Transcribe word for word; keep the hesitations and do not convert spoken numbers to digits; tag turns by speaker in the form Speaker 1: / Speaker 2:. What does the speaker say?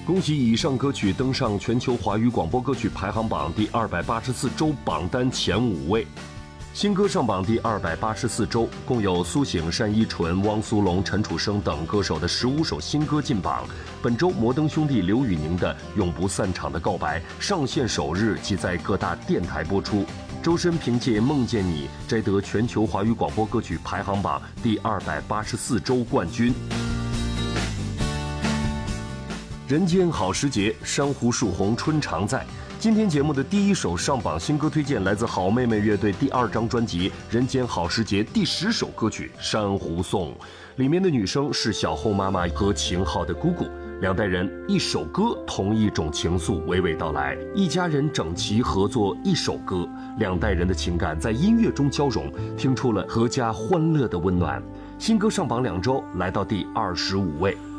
Speaker 1: 恭喜以上歌曲登上全球华语广播歌曲排行榜第二百八十四周榜单前五位。新歌上榜第二百八十四周，共有苏醒、单依纯、汪苏泷、陈楚生等歌手的十五首新歌进榜。本周摩登兄弟刘宇宁的《永不散场的告白》上线首日即在各大电台播出。周深凭借《梦见你》摘得全球华语广播歌曲排行榜第二百八十四周冠军。人间好时节，珊瑚树红春常在。今天节目的第一首上榜新歌推荐来自好妹妹乐队第二张专辑《人间好时节》第十首歌曲《珊瑚颂》，里面的女生是小后妈妈和秦昊的姑姑，两代人一首歌同一种情愫娓娓道来，一家人整齐合作一首歌，两代人的情感在音乐中交融，听出了阖家欢乐的温暖。新歌上榜两周，来到第二十五位。